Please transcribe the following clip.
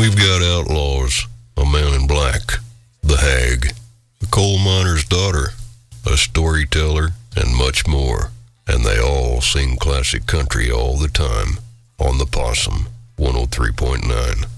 We've got outlaws, a man in black, the hag, the coal miner's daughter, a storyteller, and much more. And they all sing classic country all the time on the Possum 103.9.